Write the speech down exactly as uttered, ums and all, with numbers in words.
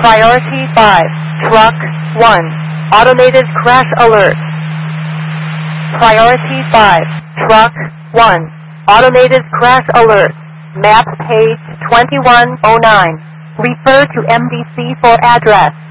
Priority five, Truck one, Automated Crash Alert. Priority five, Truck one, Automated Crash Alert. Map page twenty-one oh nine. Refer to M D C for address.